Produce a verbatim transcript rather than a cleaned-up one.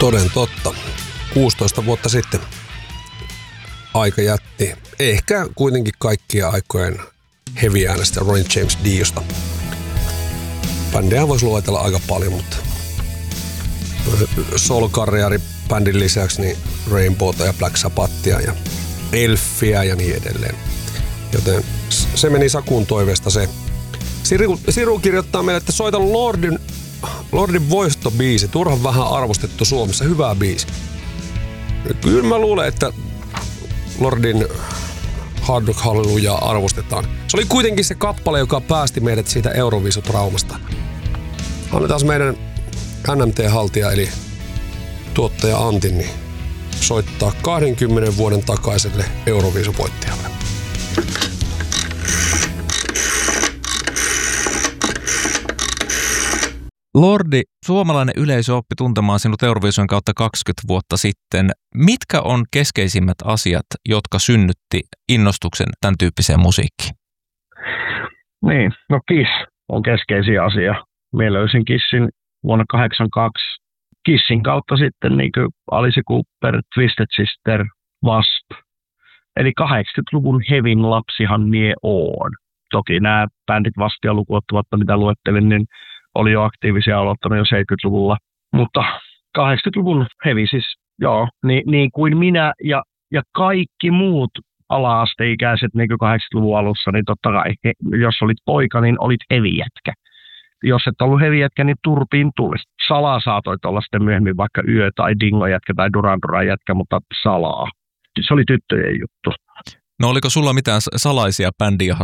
Toden totta. kuusitoista vuotta sitten aika jätti. Ehkä kuitenkin kaikkien aikojen heavy äänestä Ronnie James Diosta. Bändejä voisi luetella aika paljon, mutta soul-karrieri bändin lisäksi niin Rainbowta ja Black Sabbathia ja Elffiä ja niin edelleen. Joten se meni Sakuun toiveesta se. Siru, Siru kirjoittaa meille, että soita Lordin, Lordin voistobiisi. Turhan vähän arvostettu Suomessa. Hyvä biisi. Kyllä mä luulen, että Lordin Hard Rock Hallelujaa arvostetaan. Se oli kuitenkin se kappale, joka päästi meidät siitä Euroviisutraumasta. Annetaan meidän N M T-haltija eli tuottaja Antin niin soittaa kahdenkymmenen vuoden takaiselle Euroviisuvoittajalle. Lordi, suomalainen yleisö oppi tuntemaan sinut Euroviisun kautta kaksikymmentä vuotta sitten. Mitkä on keskeisimmät asiat, jotka synnytti innostuksen tämän tyyppiseen musiikkiin? Niin, no Kiss on keskeisin asia. Minä löysin Kissin vuonna kahdeksankymmentäkaksi. Kissin kautta sitten niin kuin Alice Cooper, Twisted Sister, W A S P. Eli kahdeksankymmentäluvun hevin lapsihan mie oon. Toki nämä bändit vastia lukuun ottamatta, mitä luettelin, niin oli jo aktiivisia aloittanut jo seitsemänkymmentäluvulla. Mutta kahdeksankymmentäluvun hevi siis, joo, niin, niin kuin minä ja, ja kaikki muut ala-asteikäiset niin kuin kahdeksankymmentäluvun alussa, niin totta kai, jos olit poika, niin olit heavy-jätkä. Jos et ollut heavy-jätkä, niin turpiin tuli. Salaa saatoit olla sitten myöhemmin vaikka yö- tai dingo-jätkä tai Duran Duran-jätkä, mutta salaa. Se oli tyttöjen juttu. No oliko sulla mitään salaisia bändin